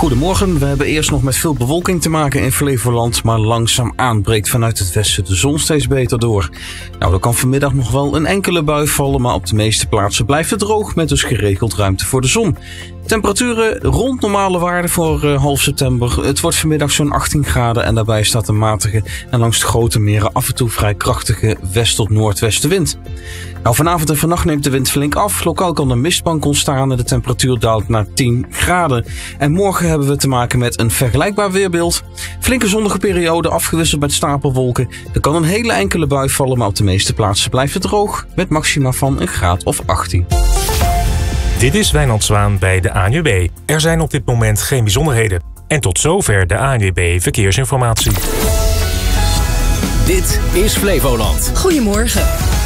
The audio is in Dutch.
Goedemorgen, we hebben eerst nog met veel bewolking te maken in Flevoland, maar langzaamaan breekt vanuit het westen de zon steeds beter door. Er kan vanmiddag nog wel een enkele bui vallen, maar op de meeste plaatsen blijft het droog met dus geregeld ruimte voor de zon. Temperaturen rond normale waarden voor half september. Het wordt vanmiddag zo'n 18 graden en daarbij staat een matige en langs de grote meren af en toe vrij krachtige west- tot noordwestenwind. Vanavond en vannacht neemt de wind flink af. Lokaal kan een mistbank ontstaan en de temperatuur daalt naar 10 graden. En morgen hebben we te maken met een vergelijkbaar weerbeeld. Flinke zonnige periode afgewisseld met stapelwolken. Er kan een hele enkele bui vallen, maar op de meeste plaatsen blijft het droog met maxima van een graad of 18. Dit is Wijnand Zwaan bij de ANWB. Er zijn op dit moment geen bijzonderheden. En tot zover de ANWB Verkeersinformatie. Dit is Flevoland. Goedemorgen.